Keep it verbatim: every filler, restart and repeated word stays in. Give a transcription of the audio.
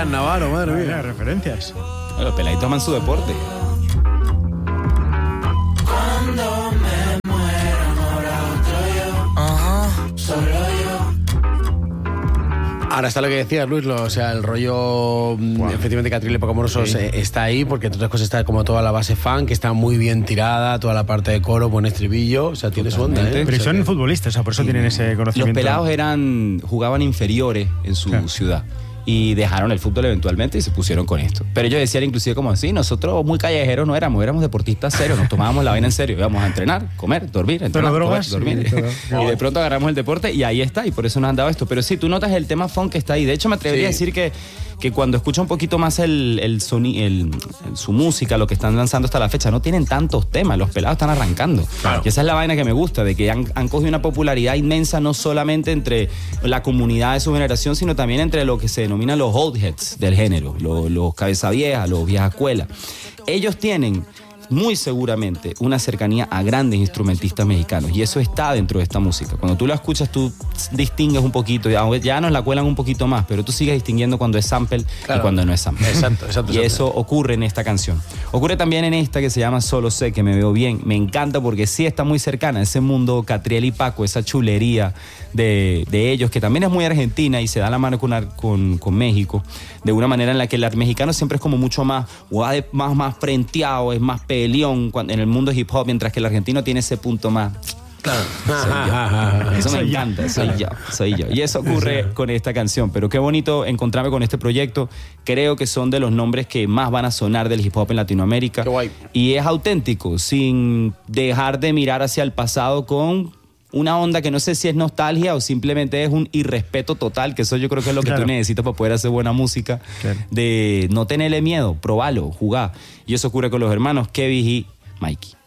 Navarro, madre mía. Mira, referencias. Los peladitos aman su deporte. Cuando me muera, morirá otro yo. Ajá, solo yo. Ahora está lo que decías, Luis, lo, o sea, el rollo, wow. efectivamente, Catriel y Pocamorosos sí. eh, está ahí, porque entre otras cosas está como toda la base funk, que está muy bien tirada, toda la parte de coro, buen estribillo, o sea, tiene su onda, ¿eh? Pero o sea, son que... futbolistas, o sea, por eso sí. tienen ese conocimiento. Los pelados eran, jugaban inferiores en su claro. ciudad. Y dejaron el fútbol eventualmente y se pusieron con esto. Pero ellos decían inclusive como así, nosotros muy callejeros no éramos, éramos deportistas serios, nos tomábamos la vaina en serio, íbamos a entrenar, comer, dormir, entrenar, ¿Pero drogas? comer, dormir. Sí, todo. Y de pronto agarramos el deporte y ahí está, y por eso nos han dado esto. Pero sí, tú notas el tema funk que está ahí. De hecho, me atrevería sí. a decir que, que cuando escucho un poquito más el, el, soni, el, el su música, lo que están lanzando hasta la fecha, no tienen tantos temas, los pelados están arrancando. Claro. Y esa es la vaina que me gusta, de que han, han cogido una popularidad inmensa no solamente entre la comunidad de su generación, sino también entre lo que se denomina los old heads del género, los, los cabeza vieja, los vieja escuela. Ellos tienen muy seguramente una cercanía a grandes instrumentistas mexicanos y eso está dentro de esta música. Cuando tú la escuchas tú distingues un poquito, ya, ya nos la cuelan un poquito más, pero tú sigues distinguiendo cuando es sample claro. y cuando no es sample. Exacto, exacto. Y eso ocurre en esta canción. Ocurre también en esta que se llama Solo sé que me veo bien. Me encanta porque sí está muy cercana a ese mundo Catriel y Paco, esa chulería de, de ellos, que también es muy argentina y se da la mano con, con, con México, de una manera en la que el mexicano siempre es como mucho más, más, más frenteado, es más peleón en el mundo hip hop, mientras que el argentino tiene ese punto más... Claro, soy yo. Eso me encanta, soy yo, soy yo. Y eso ocurre con esta canción, pero qué bonito encontrarme con este proyecto. Creo que son de los nombres que más van a sonar del hip hop en Latinoamérica. Qué guay. Y es auténtico, sin dejar de mirar hacia el pasado con una onda que no sé si es nostalgia o simplemente es un irrespeto total, que eso yo creo que es lo que claro. tú necesitas para poder hacer buena música, claro. de no tenerle miedo, probalo, jugar. Y eso ocurre con los hermanos Kevin y Mikey.